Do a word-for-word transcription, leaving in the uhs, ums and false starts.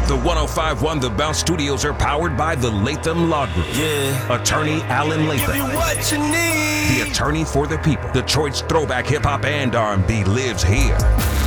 The one oh five point one The Bounce Studios are powered by the Latham Law Group. Yeah. Attorney Alan Latham. Give you what you need. The attorney for the people. Detroit's throwback hip hop and R and B lives here.